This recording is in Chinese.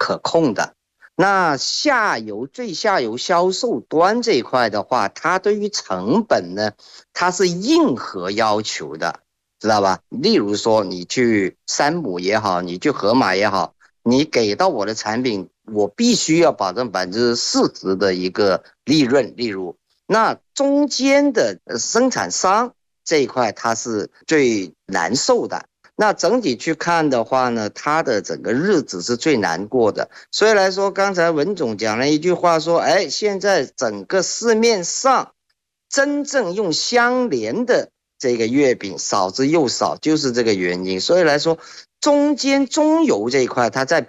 可控的。那最下游销售端这一块的话，它对于成本呢，它是硬核要求的，知道吧？例如说你去山姆也好，你去盒马也好，你给到我的产品，我必须要保证40%的一个利润。例如，那中间的生产商这一块，它是最难受的。那整体去看的话呢，他的整个日子是最难过的。所以来说，刚才文总讲了一句话说，现在整个市面上真正用相连的这个月饼少之又少，就是这个原因。所以来说，中游这一块，它在